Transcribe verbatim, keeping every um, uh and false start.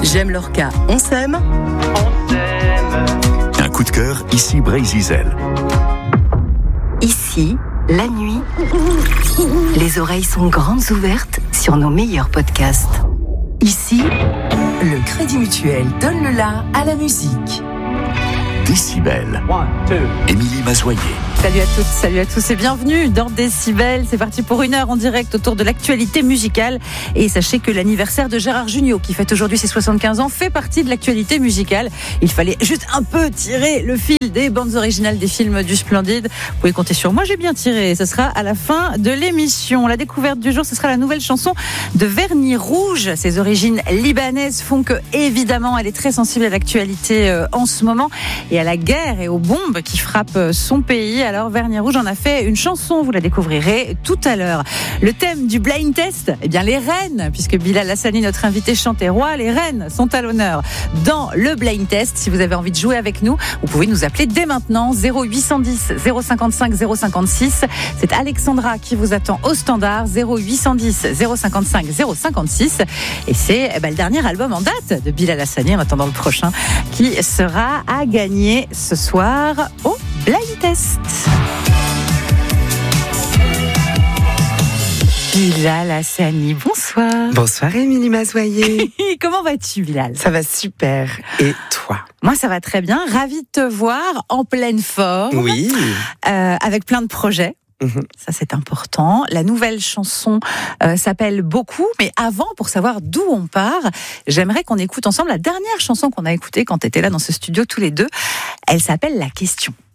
J'aime Lorca, on s'aime. On s'aime. Un coup de cœur, ici Brésil. Ici, la nuit, les oreilles sont grandes ouvertes sur nos meilleurs podcasts. Ici, le Crédit Mutuel donne le la à la musique. Décibel. One, two. Émilie Mazoyer. Salut à toutes, salut à tous et bienvenue dans Décibel. C'est parti pour une heure en direct autour de l'actualité musicale. Et sachez que l'anniversaire de Gérard Jugnot, qui fête aujourd'hui ses soixante-quinze ans, fait partie de l'actualité musicale. Il fallait juste un peu tirer le fil des bandes originales des films du Splendide. Vous pouvez compter sur moi, j'ai bien tiré. Ce sera à la fin de l'émission. La découverte du jour, ce sera la nouvelle chanson de Vernis Rouge. Ses origines libanaises font que, évidemment, elle est très sensible à l'actualité euh, en ce moment et à la guerre et aux bombes qui frappent son pays. Alors Vernis Rouge en a fait une chanson, vous la découvrirez tout à l'heure. Le thème du blind test, eh bien les reines, puisque Bilal Hassani, notre invité chantait roi, les reines sont à l'honneur dans le blind test. Si vous avez envie de jouer avec nous, vous pouvez nous appeler dès maintenant zéro huit cent dix zéro cinquante-cinq zéro cinquante-six. C'est Alexandra qui vous attend au standard zéro huit cent dix zéro cinquante-cinq zéro cinquante-six. Et c'est eh ben, le dernier album en date de Bilal Hassani, en attendant le prochain, qui sera à gagner ce soir au blind test. Bilal Hassani, bonsoir. Bonsoir Émilie Mazoyer. Comment vas-tu, Bilal ? Ça va super. Et toi ? Moi, ça va très bien. Ravie de te voir en pleine forme. Oui. Euh, avec plein de projets. Mmh. Ça, c'est important. La nouvelle chanson euh, s'appelle Beaucoup. Mais avant, pour savoir d'où on part, j'aimerais qu'on écoute ensemble la dernière chanson qu'on a écoutée quand tu étais là dans ce studio tous les deux. Elle s'appelle La Question.